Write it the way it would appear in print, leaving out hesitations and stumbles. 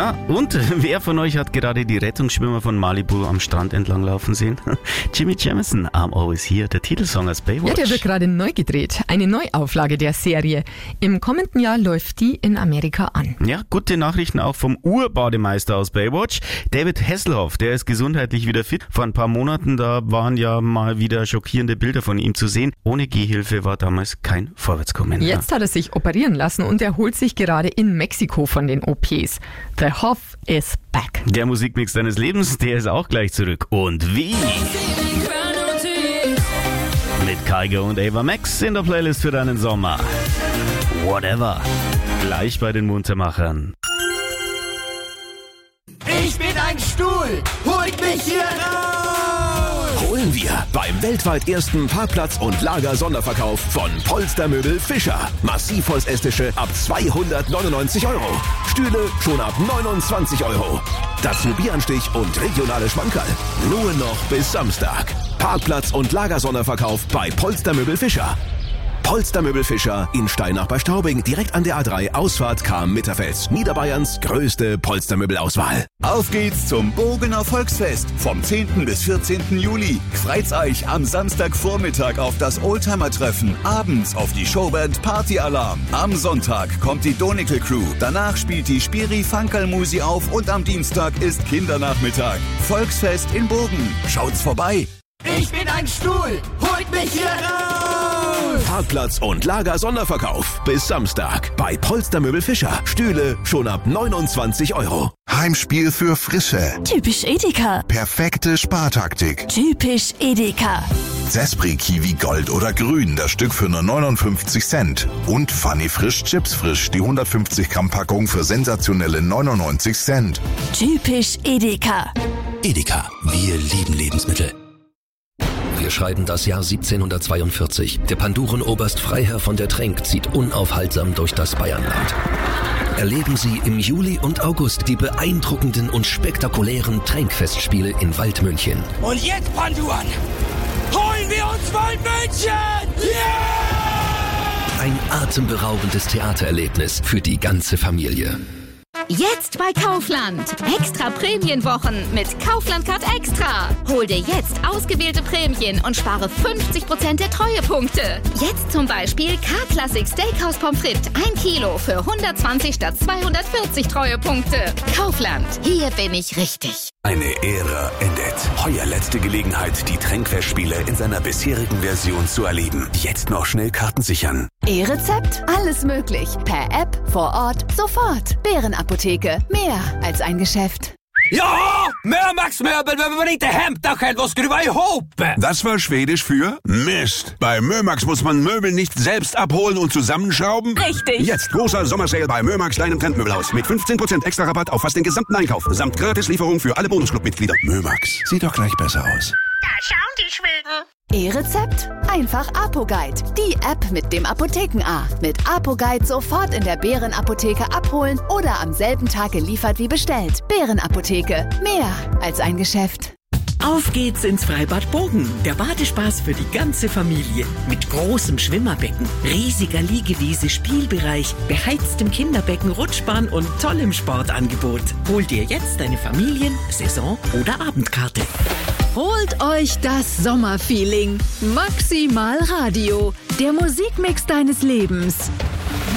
Na, und wer von euch hat gerade die Rettungsschwimmer von Malibu am Strand entlang laufen sehen? Jimmy Jamison, I'm Always Here, der Titelsong aus Baywatch. Ja, der wird gerade neu gedreht. Eine Neuauflage der Serie. Im kommenden Jahr läuft die in Amerika an. Ja, gute Nachrichten auch vom Urbademeister aus Baywatch. David Hasselhoff, der ist gesundheitlich wieder fit. Vor ein paar Monaten, da waren ja mal wieder schockierende Bilder von ihm zu sehen. Ohne Gehhilfe war damals kein Vorwärtskommen. Jetzt hat er sich operieren lassen und erholt sich gerade in Mexiko von den OPs. The Hoff is back. Der Musikmix deines Lebens, der ist auch gleich zurück. Und wie? Mit Kygo und Ava Max in der Playlist für deinen Sommer. Whatever. Gleich bei den Muntermachern. Ich bin ein Stuhl, holt mich hier raus! Holen wir beim weltweit ersten Parkplatz- und Lager-Sonderverkauf von Polstermöbel Fischer. Massivholzestische ab 299 €. Stühle schon ab 29 €. Dazu Bieranstich und regionale Schmankerl. Nur noch bis Samstag. Parkplatz- und Lagersonderverkauf bei Polstermöbel Fischer. Polstermöbel Fischer in Steinach bei Straubing, direkt an der A3, Ausfahrt Cham-Mitterfels. Niederbayerns größte Polstermöbelauswahl. Auf geht's zum Bogener Volksfest vom 10. bis 14. Juli. Freut's euch am Samstagvormittag auf das Oldtimer-Treffen, abends auf die Showband Party Alarm. Am Sonntag kommt die Donikel Crew, danach spielt die Spiri Funkerl Musi auf und am Dienstag ist Kindernachmittag. Volksfest in Bogen. Schaut's vorbei. Ich bin ein Stuhl, holt mich hier raus! Parkplatz- und Lager-Sonderverkauf bis Samstag bei Polstermöbel Fischer. Stühle schon ab 29 €. Heimspiel für Frische. Typisch Edeka. Perfekte Spartaktik. Typisch Edeka. Zespri Kiwi Gold oder Grün, das Stück für nur 59 Cent. Und Funny Frisch Chips Frisch, die 150 Gramm Packung für sensationelle 99 Cent. Typisch Edeka. Edeka, wir lieben Lebensmittel. Wir schreiben das Jahr 1742. Der Pandurenoberst Freiherr von der Trenck zieht unaufhaltsam durch das Bayernland. Erleben Sie im Juli und August die beeindruckenden und spektakulären Trenck-Festspiele in Waldmünchen. Und jetzt, Panduan, holen wir uns Waldmünchen! Yeah! Ein atemberaubendes Theatererlebnis für die ganze Familie. Jetzt bei Kaufland. Extra Prämienwochen mit Kaufland Card Extra. Hol dir jetzt ausgewählte Prämien und spare 50% der Treuepunkte. Jetzt zum Beispiel K-Classic Steakhouse Pommes frites 1 Kilo für 120 statt 240 Treuepunkte. Kaufland. Hier bin ich richtig. Eine Ära endet. Heuer letzte Gelegenheit, die Trenck-Festspiele in seiner bisherigen Version zu erleben. Jetzt noch schnell Karten sichern. E-Rezept? Alles möglich. Per App, vor Ort, sofort. Bärenapotheke. Mehr als ein Geschäft. Ja, Mömax-Möbel, wenn wir nicht Hemdachen, was skruva ihop. Das war Schwedisch für Mist. Bei Mömax muss man Möbel nicht selbst abholen und zusammenschrauben. Richtig. Jetzt großer Sommersale bei Mömax, deinem Trendmöbelhaus. Mit 15% extra Rabatt auf fast den gesamten Einkauf. Samt Gratislieferung für alle Bonusclub-Mitglieder. Mömax, sieht doch gleich besser aus. Da schauen die Schweden. E-Rezept? Einfach ApoGuide. Die App mit dem Apotheken-A. Mit ApoGuide sofort in der Bärenapotheke abholen oder am selben Tag geliefert wie bestellt. Bärenapotheke. Mehr als ein Geschäft. Auf geht's ins Freibad Bogen. Der Badespaß für die ganze Familie. Mit großem Schwimmerbecken, riesiger Liegewiese, Spielbereich, beheiztem Kinderbecken, Rutschbahn und tollem Sportangebot. Hol dir jetzt deine Familien-, Saison- oder Abendkarte. Holt euch das Sommerfeeling. Maximal Radio. Der Musikmix deines Lebens.